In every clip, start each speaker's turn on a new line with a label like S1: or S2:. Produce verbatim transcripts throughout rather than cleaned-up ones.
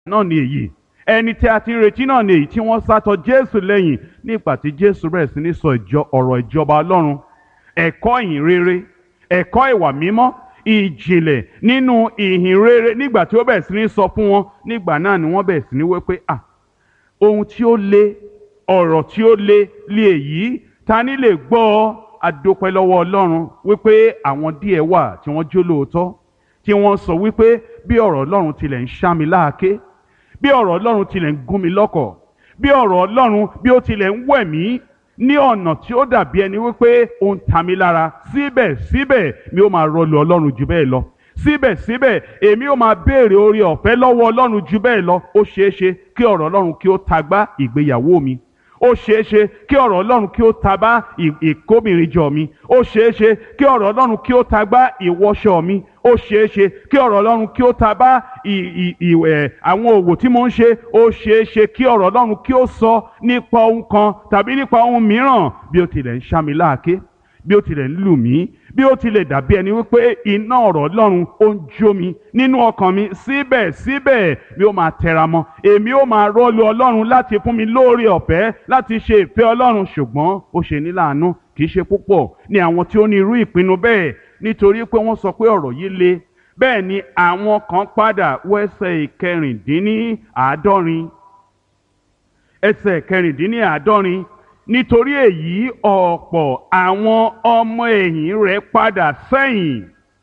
S1: náà ni èyí, ẹni tí a ti ń retí náà ni èyí tí wọ́n sá tọ̀ Jésù lẹ́yìn nígbà tí Jésù bẹ̀rẹ̀ sí ní sọ ìjọ ọ̀rọ̀ ìjọba Ọlọ́run, ẹ̀kọ́ ìhìn rere, ẹ̀kọ́ ìwà mímọ́, ìjìnlẹ̀ nínú ìhìn rere. Nígbà tí ó bẹ̀rẹ̀ sí ní sọ fún wọn, nígbà náà ni wọ́n bẹ̀rẹ̀ sí ní wí pé à ohun tí ó le, ọ̀rọ̀ tí ó le lé èyí, ta ni lè gbọ́ ọ? A dúpẹ́ lọ́wọ́ Ọlọ́run wípé àwọn díẹ̀ wà tí wọ́n jó lóòótọ́, tí wọ́n sọ wípé bí ọ̀rọ̀ Ọlọ́run tilẹ̀ ń ṣá mi láàké, bí ọ̀rọ̀ Ọlọ́run tilẹ̀ ń gún mi lọ́kọ̀, bí ọ̀rọ̀ Ọlọ́run bí ó tilẹ̀ ń wẹ̀ mí ní ọ̀nà tí ó dàbí ẹni wípé ó ń ta mi lára, síbẹ̀síbẹ̀ mi ó máa rọlù Ọlọ́run jù bẹ́ẹ̀ lọ. Síbẹ̀síbẹ̀ èmi ó máa béèrè oore ọ̀fẹ́ lọ́wọ́ Ọlọ́run jù bẹ́ẹ̀ lọ. Ó ṣeé ṣe kí ọ̀rọ̀ Ọlọ́run kí ó tagbá ìgbéyàwó mi. Ó ṣeé ṣe kí ọ̀rọ̀ Ọlọ́run kí ó tagbá ìkóbìnrinjọ mi. Ó ṣeé ṣe kí ọ̀rọ̀ Ọlọ́run kí ó tagbá ìwọṣọ mi. Ó ṣeé ṣe kí ọ̀rọ̀ Ọlọ́run kí ó tagbá ìwẹ̀ àwọn òwò tí mo ń ṣe. Ó ṣeé ṣe kí ọ̀rọ̀ Ọlọ́run kí ó sọ nípa ohun kan tàbí nípa ohun mìíràn, bí ó tilẹ̀ ń ṣá mi láàké, bí ó tilẹ̀ ń lù mí, bí ó tilẹ̀ dàbí ẹni wípé iná ọ̀rọ̀ Ọlọ́run ó ń jó mi nínú ọkàn mi, síbẹ̀síbẹ̀ mi ó máa tẹra mọ́. Èmi ó máa rọ́lù Ọlọ́run láti fún mi lóore ọ̀fẹ́ láti ṣe ìfẹ́ Ọlọ́run. Ṣùgbọ́n ó ṣe ní láàánú, kì í ṣe púpọ̀ ní àwọn tí ó ní irú ìpinnu bẹ́ẹ̀, nítorí pé wọ́n sọ pé ọ̀rọ̀ yìí le. Bẹ́ẹ̀ ni àwọn kan padà wọ ẹsẹ̀ ìkẹrìndínláàádọ́rin ẹsẹ̀ ìkẹrìndínláàádọ́rin nítorí èyí ọ̀pọ̀ àwọn ọmọ ẹ̀yìn rẹ̀ padà sẹ́yìn,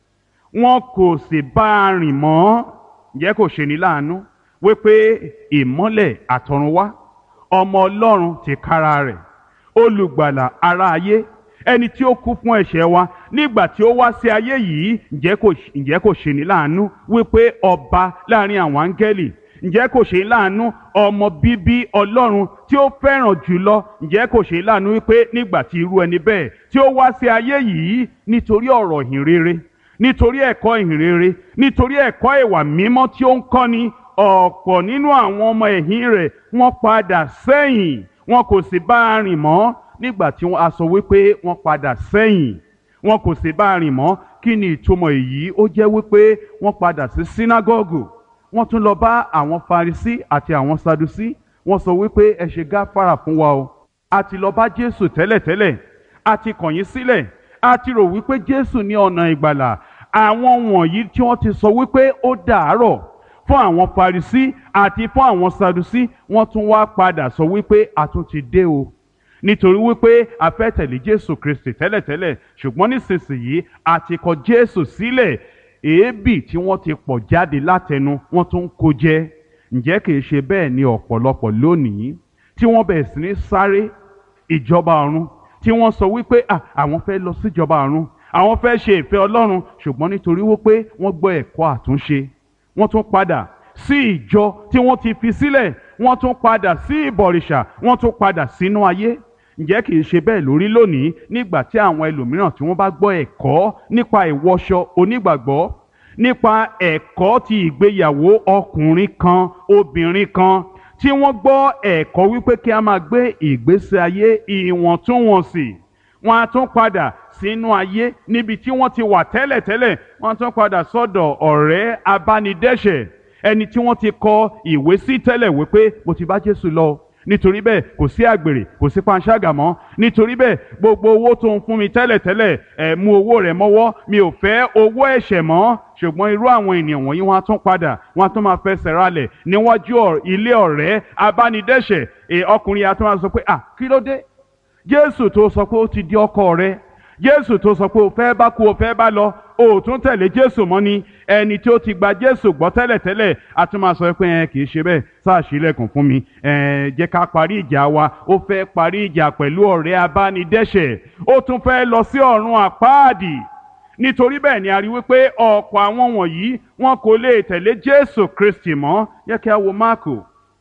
S1: wọn kò sì bá a rìn mọ́. Ǹjẹ́ kò ṣe ní láàánú wípé ìmọ́lẹ̀ àtọ̀runwá, ọmọ Ọlọ́run tìkára rẹ̀, olùgbàlà ará ayé, ẹni tí ó kú fún ẹ̀ṣẹ̀ wa nígbà tí ó wá sí ayé yìí, ǹjẹ́ kò ṣe ní láàánú wípé ọba láàrin àwọn áńgẹ́lì, ǹjẹ́ kò ṣe láàánú ọmọ bíbí Ọlọ́run tí ó fẹ́ràn jùlọ, ǹjẹ́ kò ṣe láàánú wípé nígbà tí irú ẹni bẹ́ẹ̀ tí ó wá sí ayé yìí nítorí ọ̀rọ̀ ìhìn rere, nítorí ẹ̀kọ́ ìhìn rere, nítorí ẹ̀kọ́ ìwà mímọ́ tí ó ń kọ́ni, ọ̀pọ̀ nínú àwọn ọmọ ẹ̀yìn rẹ̀ wọ́n padà sẹ́yìn, wọn kò sì bá a rìn mọ́. Nígbà tí a sọ wípé wọ́n padà sẹ́yìn, wọn kò sì bá a rìn mọ́, kí ni ìtumọ̀ èyí? Ó jẹ́ wípé wọ́n padà sí sínágọ́gù, wọ́n tún lọ bá àwọn Farisí àti àwọn Sadusí, wọ́n sọ wípé ẹ ṣe gáfárà fún wa o, a ti lọ bá Jésù tẹ́lẹ̀tẹ́lẹ̀, a ti kọ̀ yín sílẹ̀, a ti rò wípé Jésù ní ọ̀nà ìgbàlà. Àwọn wọ̀nyí tí wọ́n ti sọ wípé ó dàárọ̀ fún àwọn Farisí àti fún àwọn Sadusí, wọ́n tún wá padà sọ wípé a tún ti dé o, nítorí wípé a fẹ́ tẹ̀lé Jésù Kristi tẹ́lẹ̀tẹ́lẹ̀, ṣùgbọ́n nísinsìnyí a ti kọ̀ Jésù sílẹ̀. Èébì tí wọ́n ti pọ̀ jáde látẹnu wọ́n tún ń kó jẹ. Ǹjẹ́ kìí ṣe bẹ́ẹ̀ ni ọ̀pọ̀lọpọ̀ lónìí tí wọ́n bẹ̀rẹ̀ sí ní sáré ìjọba ọ̀run, tí wọ́n sọ wípé àwọn fẹ́ lọ sí ìjọba ọ̀run, àwọn fẹ́ ṣe ìfẹ́ Ọlọ́run, ṣùgbọ́n nítorí wípé wọ́n gbọ́ ẹ̀kọ́ àtúnṣe, wọ́n tún padà sí ìjọ tí wọ́n ti fi sílẹ̀, wọ́n tún padà sí ìbọ̀rìṣà, wọ́n tún padà sínú ayé. Ǹjẹ́ kìí ṣe bẹ́ẹ̀ lórí lónìí nígbà tí àwọn ẹlòmíràn tí wọ́n bá gbọ́ ẹ̀kọ́ nípa ìwọṣọ onígbàgbọ́, nípa ẹ̀kọ́ ti ìgbéyàwó ọkùnrin kan obìnrin kan, tí wọ́n gbọ́ ẹ̀kọ́ wípé kí a máa gbé ìgbésí ayé ìwọ̀ntúnwọ̀nsì, wọ́n á tún padà sínú ayé níbi tí wọ́n ti wà tẹ́lẹ̀tẹ́lẹ̀, wọ́n á tún padà sọ́dọ̀ ọ̀rẹ́ abánidẹ́ṣẹ̀, ẹni tí wọ́n ti kọ ìwé sí tẹ́lẹ̀ wípé mo ti bá Jésù lọ, nítorí bẹ́ẹ̀ kò sí àgbèrè, kò sí panṣágà mọ́, nítorí bẹ́ẹ̀ gbogbo owó tó ń fún mi tẹ́lẹ̀tẹ́lẹ̀ ẹ̀ mú owó rẹ̀ mọ́wọ́, mi ò fẹ́ owó ẹ̀ṣẹ̀ mọ́. Ṣùgbọ́n irú àwọn ènìyàn wọ̀nyí wọ́n á tún padà, wọ́n á tún máa fẹsẹ̀ ralẹ̀ níwájú ilé ọ̀rẹ́ abánidẹ́ṣẹ̀. Ọkùnrin yà tún máa sọ pé à kí ló dé? Jésù tó sọ pé ó ti di ọkọ rẹ, Jésù tó sọ pé o fẹ́ bá kú o fẹ́ bá lọ, o tún tẹ̀lé Jésù mọ́ ni. Ẹni tí ó ti gba Jésù gbọ́ tẹ́lẹ̀tẹ́lẹ̀ a tún máa sọ pé ẹ kì í ṣe bẹ́ẹ̀, sáà ṣílẹ̀kùn fún mi, ẹ jẹ́ ká parí ìjà wa. Ó fẹ́ parí ìjà pẹ̀lú ọ̀rẹ́ abánidẹ́ṣẹ̀, ó tún fẹ́ lọ sí ọ̀run àpáàdì. Nítorí bẹ́ẹ̀ ni a rí wípé ọ̀pọ̀ àwọn wọ̀nyí wọn kò lè tẹ̀lé Jésù Kristi mọ́. Jẹ́ kí a wo Máàkù,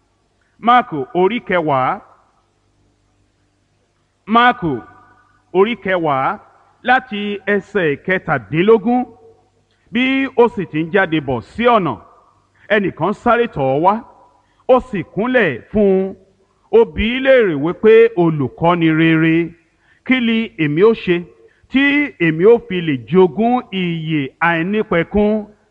S1: Máàkù orí kẹwàá, Máàkù orí kẹwàá láti ẹsẹ̀ kẹtàdínlógún. Bí ó sì ti ń jáde bọ̀ sí ọ̀nà, ẹnìkan sáré tọ̀ ọ́ wá, ó sì kúnlẹ̀ fún un, ó bi í léèrè wípé olùkọ́ni rere, kí ni èmi ó ṣe tí èmi ó fi lè jogún ìyè àìnípẹ̀kun?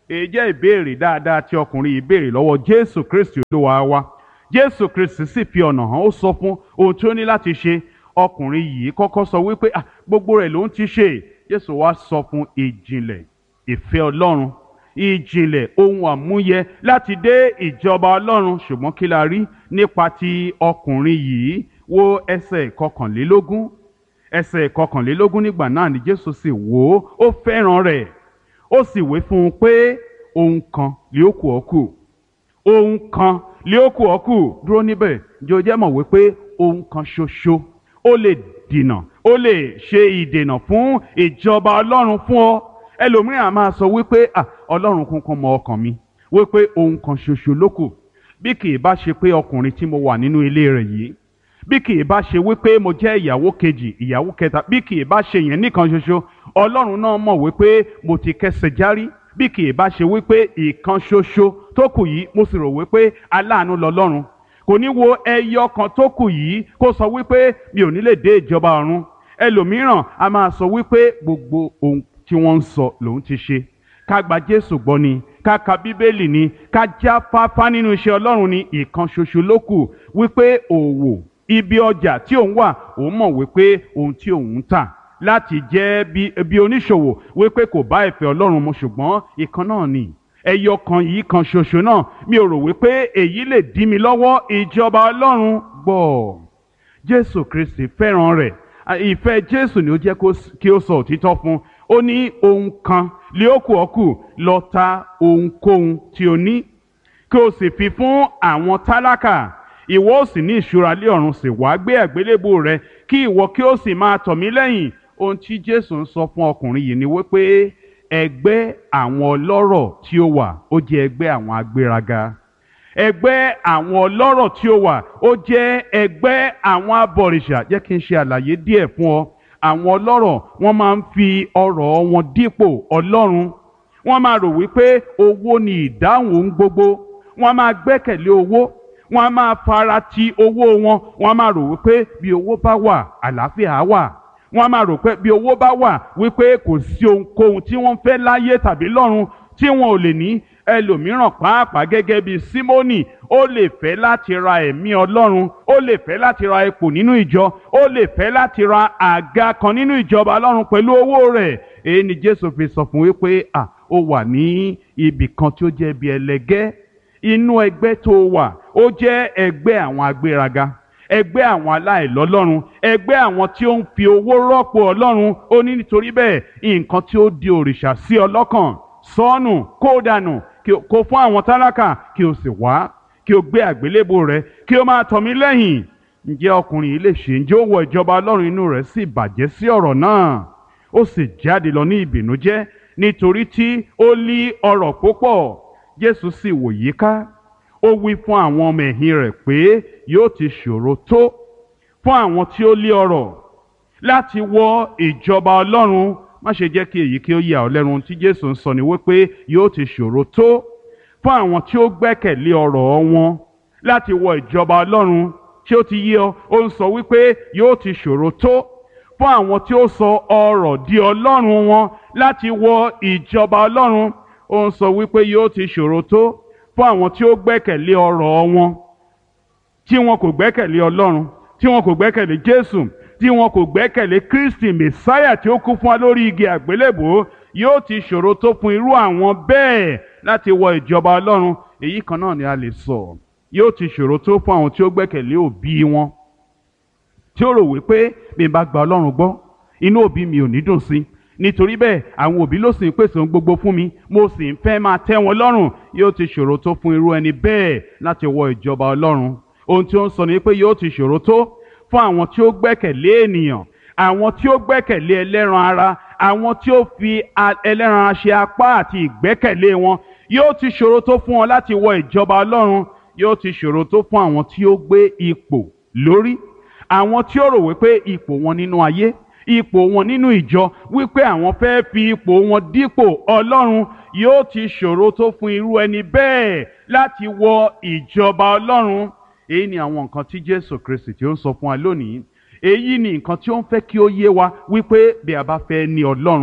S1: èyí jẹ́ ìbéèrè dáadáa tí ọkùnrin yìí béèrè lọ́wọ́ Jésù Kristi Olúwa wa. Jésù Kristi sì fi ọ̀nà hàn, ó sọ fún ohun tí ó ní láti ṣe. Ọkùnrin yìí kọ́kọ́ sọ wípé ah, gbogbo rẹ̀ ló ń ti ṣe. Jésù wá sọ fún ìjìnlẹ̀ ìfẹ́ Ọlọ́run, ìjìnlẹ̀ ohun àmúyẹ láti dé ìjọba Ọlọ́run. Ṣùgbọ́n kí la rí nípa ti ọkùnrin yìí? Wo ẹsẹ̀ kọkànlélógún. Ẹsẹ̀ kọkànlélógún, nígbà náà ni Jésù sì wò ó, ó fẹ́ràn rẹ̀, ó sì wí fún un pé ohun kan lé ó kù ọ́ kù, ohun kan lé ó kù ọ́ kù. Dúró níbẹ̀, ǹjẹ́ o jẹ́ mọ̀ wípé ohun kan ṣoṣo ó lè dènà, ó lè ṣe ìdènà fún ìjọba Ọlọ́run fún ọ. Ẹlòmíràn máa sọ wípé ah, Ọlọ́run kúnkún mọ ọkàn mi, wípé ohun kan ṣoṣo ló kù. Bí kì í bá ṣe pé ọkùnrin tí mo wà nínú ilé rẹ̀ yìí, bí kì í bá ṣe wípé mo jẹ́ ìyàwó kejì, ìyàwó kẹta, bí kì í bá ṣe yẹn nìkan ṣoṣo, Ọlọ́run náà mọ̀ wípé mo ti kẹsẹ̀ járí. Bí kì í bá ṣe wípé ìkan ṣoṣo tó kù yìí, mo sì rò wípé aláàánú lọ́lọ́run, kò ní wo ẹyọ kan tó kù yìí kó sọ wípé mi ò ní lè dé ìjọba ọ̀run. Ẹlòmíràn a máa sọ wípé gbogbo ohun tí wọ́n ń sọ lòun ti ṣe. Ká gba Jésù gbọ́ ni, ká ka Bíbélì ni, ká já fáfá nínú iṣẹ́ Ọlọ́run ni, ìkan ṣoṣo ló kù. Wípé òwò ibi ọjà tí òun wà, òun mọ̀ wípé ohun tí òun ń tà láti jẹ́ bí, bí oníṣòwò, wípé kò bá ìfẹ́ Ọlọ́run mu. Ṣùgbọ́n ìkan náà ni, ẹyọ kan yìí kan ṣoṣo náà, mi ò rò wípé èyí lè dí mi lọ́wọ́ ìjọba Ọlọ́run. Gbọ́, Jésù Kristi fẹ́ràn rẹ̀. Ìfẹ́ Jésù ni ó jẹ́ kí ó sọ òtítọ́ fún. Ó ní ohun kan lé ó kù ọ́ kù, lọ ta ohunkóhun tí o ní, kí o sì fi fún àwọn tálákà. Ìwọ ó sì ní ìṣúra lé ọ̀run, sì wá gbé àgbélébùú rẹ, kí ìwọ kí ó sì máa tọ̀ mí lẹ́yìn. Ohun tí Jésù ń sọ fún ọkùnrin yìí ni wípé ẹgbẹ́ àwọn ọlọ́rọ̀ tí ó wà, ó jẹ́ ẹgbẹ́ àwọn agbéraga. Ẹgbẹ́ àwọn ọlọ́rọ̀ tí ó wà, ó jẹ́ ẹgbẹ́ àwọn abọ̀rìṣà. Jẹ́ kí n ṣe àlàyé díẹ̀ fún ọ. Àwọn ọlọ́rọ̀ wọ́n máa ń fi ọrọ̀ wọn dípò Ọlọ́run. Wọ́n máa rò wípé owó ni ìdáhùn ohun gbogbo. Wọ́n máa gbẹ́kẹ̀lé owó. Wọ́n máa fara ti owó wọn. Wọ́n máa rò wípé bí owó bá wà, àlàáfíà wà. Wọ́n máa rò pé bí owó bá wà, wípé kò sí ohunkóhun tí wọ́n fẹ́ láyé tàbí lọ́run tí wọn ò lè ní. Ẹlòmíràn pàápàá gẹ́gẹ́ bí Símónì, ó lè fẹ́ láti ra ẹ̀mí Ọlọ́run, ó lè fẹ́ láti ra ipò nínú ìjọ, ó lè fẹ́ láti ra àga kan nínú ìjọba Ọlọ́run pẹ̀lú owó rẹ̀. Èyí ni Jésù fi sọ fún wípé à, ó wà ní ibì kan tí ó jẹ́ bí ẹlẹgẹ́. Inú ẹgbẹ́ tó wà, ó jẹ́ ẹgbẹ́ àwọn agbéraga, ẹgbẹ́ àwọn aláìlọ́lọ́run, ẹgbẹ́ àwọn tí ó ń fi owó rọ́pò Ọlọ́run. Ó ní nítorí bẹ́ẹ̀, nǹkan tí ó di òrìṣà sí ọlọ́kàn, sọ́nù, kó dànù, kó fún àwọn tálákà, kí o sì wá, kí o gbé àgbélébùú rẹ, kí o máa tọ̀ mí lẹ́yìn. Ǹjẹ́ ọkùnrin yìí lè ṣe? Ǹjẹ́ ó wọ ìjọba Ọlọ́run? Inú rẹ̀ sì bàjẹ́ sí ọ̀rọ̀ náà. Ó sì jáde lọ ní ìbìnújẹ́, nítorí tí ó ní ọrọ̀ púpọ̀. Jésù sì wò yíká, ó wí fún àwọn ọmọ ẹ̀yìn rẹ̀ pé yóò ti ṣòro tó fún àwọn tí ó ní ọrọ̀ láti wọ ìjọba Ọlọ́run. Má ṣe jẹ́ kí èyí kí ó yà ọ́ lẹ́nu. Tí Jésù ń sọ ni wípé yóò ti ṣòro tó fún àwọn tí ó gbẹ́kẹ̀lé ọrọ̀ wọn láti wọ ìjọba Ọlọ́run. Tí ó ti yé ọ, ó ń sọ wípé yóò ti ṣòro tó fún àwọn tí ó sọ ọrọ̀ di ọlọ́run wọn láti wọ ìjọba Ọlọ́run. Ó ń sọ wípé yóò ti ṣòro tó fún àwọn tí ó gbẹ́kẹ̀lé ọrọ̀ wọn, tí wọn kò gbẹ́kẹ̀lé Ọlọ́run, tí wọn kò gbẹ́kẹ̀lé Jésù, tí wọn kò gbẹ́kẹ̀lé Kristi Mèsáyà tí ó kú fún wa lórí igi àgbélébùú. Yóò ti ṣòro tó fún irú àwọn bẹ́ẹ̀ láti wọ ìjọba Ọlọ́run. Èyí kan náà ni a lè sọ. Yóò ti ṣòro tó fún àwọn tí ó gbẹ́kẹ̀lé òbí wọn, tí ó rò wípé bí n bá gba Ọlọ́run gbọ́, inú òbí mi ò ní dùn sí. Nítorí bẹ́ẹ̀, àwọn òbí ló sì ń pèsè ohun gbogbo fún mi, mo sì ń fẹ́ máa tẹ́ wọn lọ́rùn. Yóò ti ṣòro tó fún irú ẹni bẹ́ẹ̀ láti wọ ìjọba Ọlọ́run. Ohun tí ó ń sọ ni pé yóò ti ṣòro tó fún àwọn tí ó gbẹ́kẹ̀lé ènìyàn, àwọn tí ó gbẹ́kẹ̀lé ẹlẹ́ran ara, àwọn tí ó fi ẹlẹ́ran ara ṣe apá àti ìgbẹ́kẹ̀lé wọn. Yóò ti ṣòro tó fún wọn láti wọ ìjọba Ọlọ́run. Yóò ti ṣòro tó fún àwọn tí ó gbé ipò lórí, àwọn tí ó rò wípé ipò wọn nínú ayé, ipò wọn nínú ìjọ, wípé àwọn fẹ́ fi ipò wọn dípò Ọlọ́run. Yóò ti ṣòro tó fún irú ẹni bẹ́ẹ̀ láti wọ ìjọba Ọlọ́run. Èyí ni àwọn nǹkan tí Jésù Kristi tí ó ń sọ fún wa lónìí. Èyí ni nǹkan tí ó ń fẹ́ kí ó yé wa wípé bí a bá fẹ́ ní Ọlọ́run,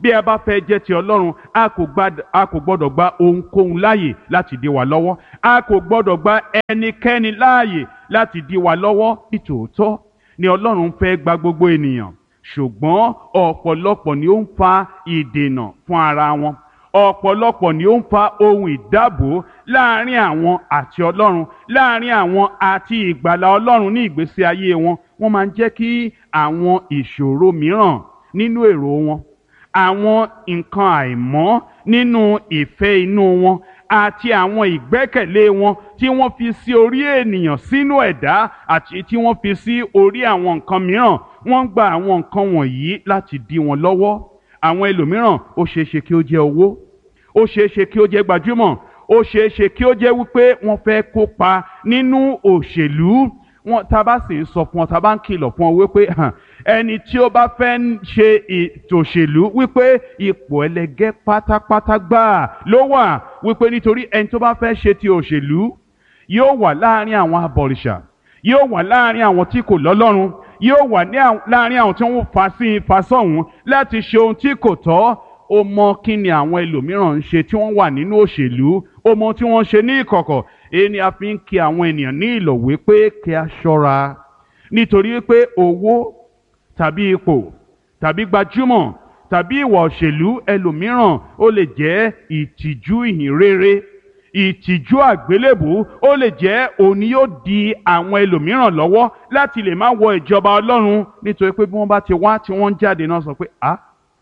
S1: bí a bá fẹ́ jẹ́ ti Ọlọ́run a kò gbà- a kò gbọ́dọ̀ gba ohunkóhun láàyè láti dí wa lọ́wọ́, a kò gbọ́dọ̀ gba ẹnikẹ́ni láàyè láti dí wa lọ́wọ́. Nítòótọ́ ni Ọlọ́run fẹ́ gba gbogbo ènìyàn, ṣùgbọ́n ọ̀pọ̀lọpọ̀ ni ó ń fa ìdènà fún ara wọn. Ọ̀pọ̀lọpọ̀ ni ó ń fa ohun ìdábò láàrin àwọn àti Ọlọ́run, láàrin àwọn àti ìgbàlà Ọlọ́run ní ìgbésí ayé wọn. Wọ́n máa ń jẹ́ kí àwọn ìṣòro mìíràn nínú èrò wọn, àwọn nǹkan àìmọ́ nínú ìfẹ́ inú wọn àti àwọn ìgbẹ́kẹ̀lé wọn tí wọ́n fi sí orí ènìyàn sínú ẹ̀dá àti tí wọ́n fi sí orí àwọn nǹkan mìíràn. Wọ́n ń gba àwọn nǹkan wọ̀nyí láti dí wọn lọ́wọ́. Àwọn ẹlòmíràn ó ṣeé ṣe kí ó jẹ́ owó, ó ṣeé ṣe kí ó jẹ́ gbajúmọ̀, ó ṣeé ṣe kí ó jẹ́ wípé wọ́n fẹ́ kópa nínú òṣèlú. Wọn tá a bá sì ń sọ fún ọ, tá a bá ń kìlọ̀ fún ọ wípé hàn, ẹni tí ó bá fẹ́ ń ṣe ètò òṣèlú wípé ipò ẹlẹgẹ́ pátápátá gbáà ló wà, wípé nítorí ẹni tó bá fẹ́ ṣe ti òṣèlú yóò wà láàrin àwọn abọ̀rìṣà, yóò wà láàrin àwọn tí kò lọ́lọ́run, yóò wà ní àwọn- láàrin àwọn tí wọ́n fà sí fà sọ́hùn láti ṣe ohun tí kò tọ́. Ó mọ kí ni àwọn ẹlòmíràn ń ṣe tí wọ́n wà nínú òṣèlú, ó mọ tí wọ́n ń ṣe ní ìkọ̀kọ̀. Èyí ni a fi ń kí àwọn ènìyàn ní ìlọ̀ wípé kí a ṣọ́ra, nítorí pé owó tàbí ipò tàbí gbajúmọ̀ tàbí ìwà òṣèlú ẹlòmíràn ó lè jẹ́ ìtìjú ìhìnrere, ìtìjú àgbélébù, ó lè jẹ́ òní yóò di àwọn ẹlòmíràn lọ́wọ́ láti lè má wọ ìjọba Ọlọ́run, nítorí pé bí wọ́n bá ti wá tí wọ́n ń jáde náà sọ pé ah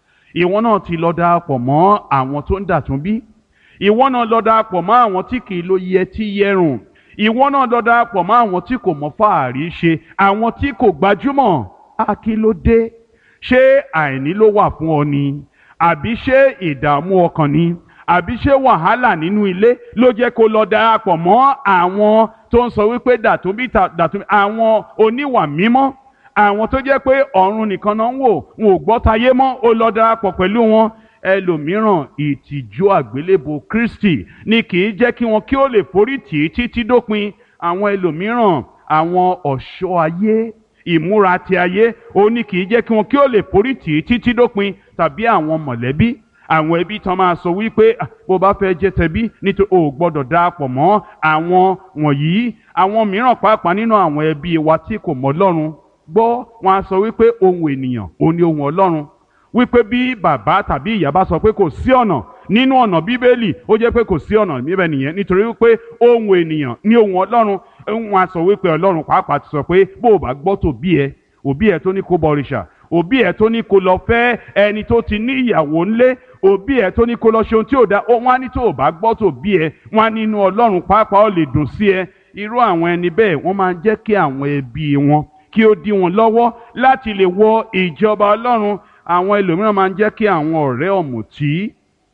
S1: ìwọ náà ti lọ darapọ̀ mọ́ àwọn tó ń dàtún bí, ìwọ náà lọ darapọ̀ mọ́ àwọn tí kì í lo yẹtí yẹrùn, ìwọ náà lọ darapọ̀ mọ́ àwọn tí kò mọ fàárí ṣe, àwọn tí kò gbajúmọ̀. A kí ló dé? Ṣé àìní ló wà fún ọ ni? Àbí ṣé ìdààmú ọkàn ni? Àbí ṣé wàhálà nínú ilé ló jẹ́ kó lọ darapọ̀ mọ́ àwọn tó ń sọ wípé dàtún bí dàtún bí, àwọn oníwà mímọ́, àwọn tó jẹ́ pé ọ̀run nìkan náà ń wò, wọn ò gbọ́ tayé mọ́, ó lọ darapọ̀ pẹ̀lú wọn. Ẹlòmíràn ìtìjú àgbélébùú Kristi ni kì í jẹ́ kí wọn kí ó lè forí tì í títí dópin. Àwọn ẹlòmíràn àwọn ọ̀ṣọ́ ayé, ìmúra ti ayé, ó ní kì í jẹ́ kí wọn kí ó lè forí tì í títí dópin. Tàbí àwọn mọ̀lẹ́bí, àwọn ẹbí tán máa sọ wípé "Ah, bó bá fẹ́ jẹ́ tẹbí nítorí o ò gbọ́dọ̀ darapọ̀ mọ́ àwọn wọ̀nyí." Àwọn mìíràn pàápàá nínú àwọn ẹbí wa tí kò mọ Ọlọ́run gbọ́, wọn á sọ wípé ohun ènìyàn ò ní ohun Ọlọ́run, wípé bí bàbá tàbí ìyá bá sọ pé kò sí ọ̀nà nínú ọ̀nà Bíbélì, ó jẹ́ pé kò sí ọ̀nà níbẹ̀ nìyẹn, nítorí wípé ohun ènìyàn ní ohun Ọlọ́run. Wọn á sọ wípé Ọlọ́run pàápàá ti sọ pé bó o bá gbọ́ tòbí ẹ, òbí ẹ tó ní kó bọrìṣà, òbí ẹ tó ní kó lọ fẹ́ ẹni tó ti ní ìyàwó ńlé, òbí ẹ tó ní kó lọ ṣe ohun tí ò dá, wọn á ní tó o bá gbọ́ tòbí ẹ, wọn á nínú Ọlọ́run pàápàá ó lè dùn sí ẹ. Irú àwọn ẹni bẹ́ẹ̀ wọ́n máa ń jẹ́ kí àwọn ẹbí wọn kí ó dí wọn lọ́wọ́ láti lè wọ ìjọba Ọlọ́run. Àwọn ẹlòmíràn máa ń jẹ́ kí àwọn ọ̀rẹ́ ọ̀mùtí,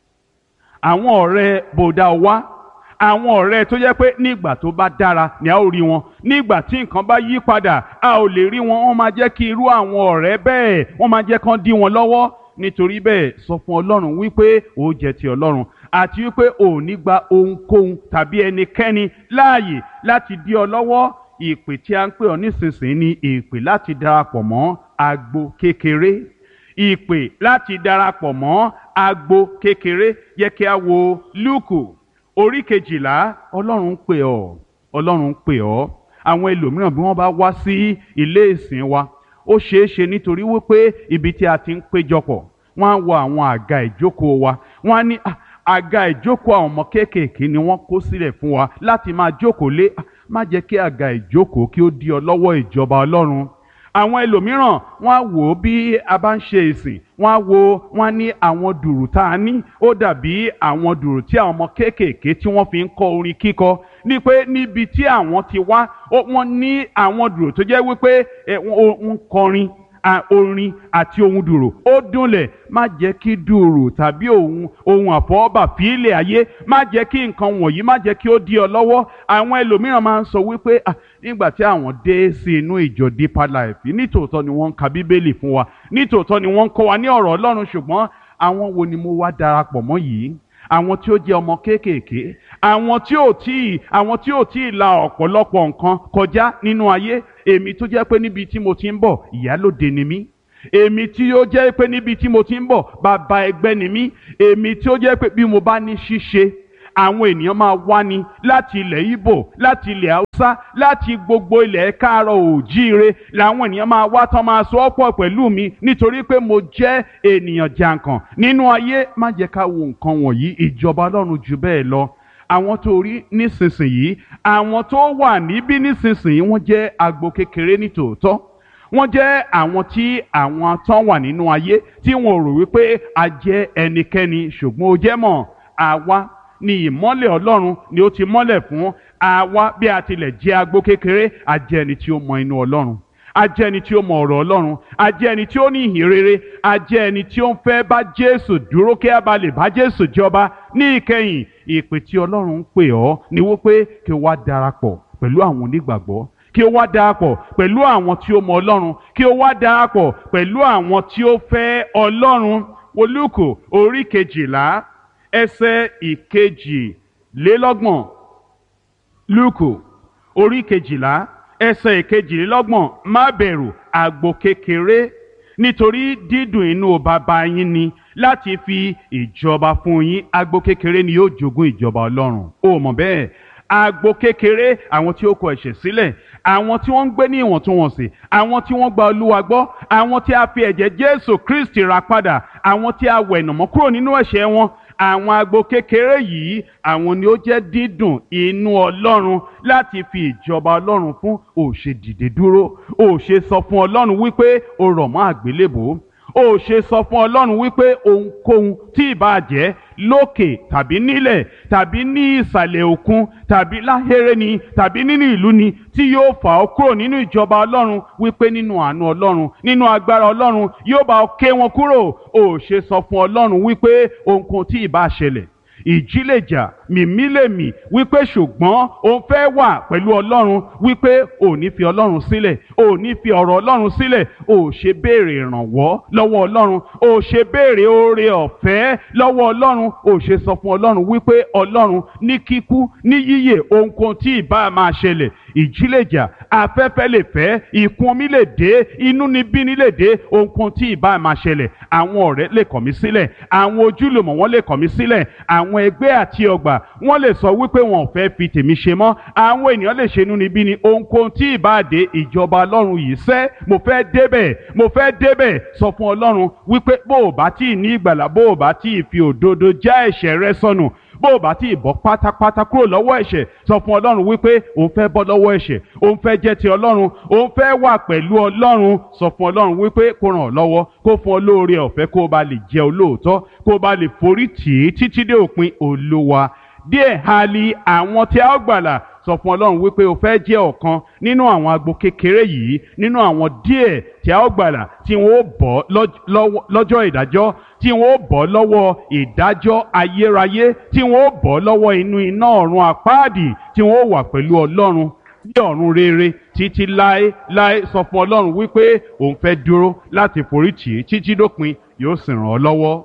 S1: àwọn ọ̀rẹ́ bòdà wá, àwọn ọ̀rẹ́ tó jẹ́ pé nígbà tó bá dára ni a ó rí wọn, nígbà tí nǹkan bá yí padà a ò lè rí wọn. Wọ́n máa jẹ́ kí irú àwọn ọ̀rẹ́ bẹ́ẹ̀ wọ́n máa jẹ́ kán dí wọn lọ́wọ́. Nítorí bẹ́ẹ̀ sọ fún Ọlọ́run wípé ó jẹ́ ti Ọlọ́run, àti wípé ò ní gba ohunkóhun tàbí ẹnikẹ́ni láàyè láti dí ọ lọ́wọ́. Ìpè tí a ń pè ọ nísinsìnyí ni ìpè láti darapọ̀ mọ́ agbo kékeré, ìpè láti darapọ̀ mọ́ agbo kékeré. Yẹ kí a wo Lúùkù orí kejìlá. Ọlọ́run ń pè ọ́, Ọlọ́run ń pè ọ́. Àwọn ẹlòmíràn bí wọ́n bá wá sí ilé ìsìn wa, ó ṣeé ṣe nítorí wípé ibi tí a ti ń péjọpọ̀, wọ́n á wo àwọn àga ìjókòó wa, wọ́n á ní "Ah, àga ìjókòó àwọn ọmọ kéékèèké ni wọ́n kó sílẹ̀ fún wa láti máa jókòó lé." Má jẹ́ kí àga ìjókòó kí ó dí ọ lọ́wọ́ ìjọba Ọlọ́run. Àwọn ẹlòmíràn wọ́n á wò ó bí a bá ń ṣe ìsìn, wọ́n á wo wọ́n á ní àwọn dùrù tá a ní ó dàbí àwọn dùrù tí àwọn ọmọ kéékèèké tí wọ́n fi ń kọ orin kíkọ, ní pé níbi tí àwọn ti wá wọ́n ní àwọn dùrù tó jẹ́ wípé wọ́n ń kọrin orin àti ohun dùrù ó dúnlẹ̀. Má jẹ́ kí dùrù tàbí ohun ohun àfọwọ́bà fílẹ̀ ayé, má jẹ́ kí nǹkan wọ̀nyí má jẹ́ kí ó dí ọ lọ́wọ́. Àwọn ẹlòmíràn máa ń sọ wípé ah nígbà tí àwọn dé sí inú ìjọ Deeper Life, nítòótọ́ ni wọ́n ń ka Bíbélì fún wa, nítòótọ́ ni wọ́n ń kọ́ wa ní ọ̀rọ̀ Ọlọ́run, ṣùgbọ́n àwọn wo ni mo wá darapọ̀ mọ́ yìí? Àwọn tí ó jẹ́ ọmọ kéékèèké, àwọn tí ò tí àwọn tí ò tí ì la ọ̀pọ̀lọpọ̀ nǹkan kọjá nínú ayé. Èmi tó jẹ́ pé níbi tí mo ti ń bọ̀ ìyálóde ni mí, èmi tí ó jẹ́ pé níbi tí mo ti ń bọ̀ bàbá ẹgbẹ́ ni mí, èmi tí ó jẹ́ pé bí mo bá ní ṣíṣe àwọn ènìyàn máa wá ní láti ilẹ̀ Ìgbò, láti ilẹ̀ Haúsá, láti gbogbo ilẹ̀ káàárọ̀ òjíire làwọn ènìyàn máa wá tán máa so ọ́pọ̀ pẹ̀lú mi nítorí pé mo jẹ́ ènìyàn jàǹkàn nínú ayé. Má jẹ́ ká wo nǹkan wọ̀nyí, ìjọba Ọlọ́run jù bẹ́ẹ̀ lọ. Àwọn tó rí nísinsìnyí, àwọn tó wà níbí nísinsìnyí wọ́n jẹ́ agbo kékeré ní tòótọ́. Wọ́n jẹ́ àwọn tí àwọn tán wà nínú ayé tí wọn ò rò wípé a jẹ́ ẹnikẹ́ni, ṣùgbọ́n ó jẹ́ mọ̀ àwa ni ìmọ́lẹ̀ Ọlọ́run ni ó ti mọ́lẹ̀ fún àwa. Bí a tilẹ̀ jẹ́ agbo kékeré, a jẹ́ ẹni tí ó mọ inú Ọlọ́run, a jẹ́ ẹni tí ó mọ ọ̀rọ̀ Ọlọ́run, a jẹ́ ẹni tí ó ní ìhìn rere, a jẹ́ ẹni tí ó ń fẹ́ bá Jésù dúró kí a bá lè bá Jésù jọba ní ìkẹyìn. Ìpè tí Ọlọ́run ń pè ọ́ ni wípé kí o wá darapọ̀ pẹ̀lú àwọn onígbàgbọ́, kí o wá darapọ̀ pẹ̀lú àwọn tí ó mọ Ọlọ́run, kí o wá darapọ̀ pẹ̀lú àwọn tí ó fẹ́ Ọlọ́run. Wo Lúùkù orí kejìlá ẹsẹ̀ ìkejìlélọ́gbọ̀n. Lúùkù orí kejìlá ẹsẹ̀ ìkejìlélọ́gbọ̀n. Má bẹ̀rù agbo kékeré, nítorí dídùn inú bàbá yín ni láti fi ìjọba fún yín. Agbo kékeré ni yóò jogún ìjọba Ọlọ́run. O mọ̀ bẹ́ẹ̀? Agbo kékeré, àwọn tí ó kọ ẹ̀ṣẹ̀ sílẹ̀, àwọn tí wọ́n ń gbé ní ìwọ̀ntúnwọ̀nsì, àwọn tí wọ́n gba Olúwa gbọ́, àwọn tí a fi ẹ̀jẹ̀ Jésù Kristi rà padà, àwọn tí a wẹ̀nàmọ́ kúrò nínú ẹ̀ṣẹ̀ wọn. Àwọn agbo kékeré yìí, àwọn ni ó jẹ́ dídùn inú Ọlọ́run láti fi ìjọba Ọlọ́run fún. Ó ṣe dìde dúró, ó ṣe sọ fún Ọlọ́run wípé ó rọ̀ mọ́ àgbélébùú, ó ṣe sọ fún Ọlọ́run wípé ohunkóhun tí ìbá jẹ́ lókè tàbí nílẹ̀ tàbí ní ìsàlẹ̀ òkun tàbí láhéré ni tàbí nínú ìlú ni tí yóò fà ọ́ kúrò nínú ìjọba Ọlọ́run, wípé nínú àánú Ọlọ́run, nínú agbára Ọlọ́run yóò bá ọ ké wọn kúrò. Ó ṣe sọ fún Ọlọ́run wípé ohunkóhun tí ìbá ṣẹlẹ̀, ìjì lè jà, mìmí lè mì, wípé ṣùgbọ́n òun fẹ́ wà pẹ̀lú Ọlọ́run, wípé ò ní fi Ọlọ́run sílẹ̀, ò ní fi ọ̀rọ̀ Ọlọ́run sílẹ̀. Ò ṣe béèrè ìrànwọ́ lọ́wọ́ Ọlọ́run, ò ṣe béèrè oore ọ̀fẹ́ lọ́wọ́ Ọlọ́run. Ò ṣe sọ fún Ọlọ́run wípé Ọlọ́run ní kíkú ní yíyè ohunkóhun tí ìbá máa ṣẹlẹ̀, ìjì lè jà, afẹ́fẹ́ lè fẹ́, ìkún omi lè dé, inúnibíni lè dé, ohunkóhun tí ìbá máa ṣẹlẹ̀. Àwọn ọ̀rẹ́ lè kọ̀ mí sílẹ̀, àwọn ojúlùmọ̀ wọn lè kọ̀ mí sílẹ̀, àwọn ẹgbẹ́ àti ọgbà wọ́n lè sọ wípé wọn ò fẹ́ fi tèmi ṣe mọ́, àwọn ènìyàn lè ṣe inúnibíni. Ohunkóhun tí ìbá dé, ìjọba Ọlọ́run yìí sẹ́, mo fẹ́ débẹ̀, mo fẹ́ débẹ̀. Sọ fún Ọlọ́run wípé bó o bá tí ì ní ìgbàlà, bó o bá tí ì fi òdodo já ẹ̀ṣẹ̀ rẹ sọnù, bó o bá tí ì bọ́ pátápátá kúrò lọ́wọ́ ẹ̀ṣẹ̀, sọ fún Ọlọ́run wípé òun fẹ́ bọ́ lọ́wọ́ ẹ̀ṣẹ̀, òun fẹ́ jẹ́ ti Ọlọ́run, òun fẹ́ wà pẹ̀lú Ọlọ́run. Sọ fún Ọlọ́run wípé kó ràn ọ́ lọ́wọ́, kó fún ọ lóore ọ̀fẹ́, kó o bá lè jẹ́ olóòótọ́, kó o bá lè forí tì í títí dé òpin. Olúwa díẹ̀ ha li àwọn tí a ó gbàlà. Sọ fún Ọlọ́run wípé o fẹ́ jẹ́ ọ̀kan nínú àwọn agbo kékeré yìí, nínú àwọn díẹ̀ tí a ó gbàlà, tí wọ́n ó bọ́ lọ́jọ́ ìdájọ́, tí wọ́n ó bọ́ lọ́wọ́ ìdájọ́ ayérayé, tí wọ́n ó bọ́ lọ́wọ́ inú iná ọ̀run àpáàdì, tí wọ́n ó wà pẹ̀lú Ọlọ́run ní ọ̀run rere títí láé láé. Sọ fún Ọlọ́run wípé òun fẹ́ dúró láti forí tì í títí dópin, yóò sì ràn ọ́ lọ́wọ́.